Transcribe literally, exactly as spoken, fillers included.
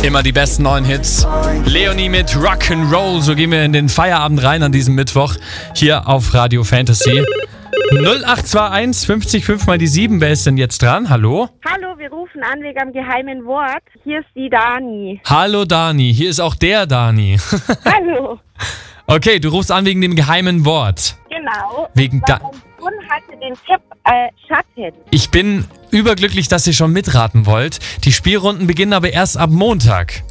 Immer die besten neuen Hits. Leonie mit Rock'n'Roll. So gehen wir in den Feierabend rein an diesem Mittwoch hier auf Radio Fantasy. null acht zwei eins fünfzig fünf mal die sieben. Wer ist denn jetzt dran? Hallo? Hallo, wir rufen an wegen am geheimen Wort. Hier ist die Dani. Hallo Dani, hier ist auch der Dani. Hallo. Okay, du rufst an wegen dem geheimen Wort. Genau. Wegen da. Mein Sohn hatte den Tipp äh, Schatten. Ich bin überglücklich, dass ihr schon mitraten wollt. Die Spielrunden beginnen aber erst ab Montag.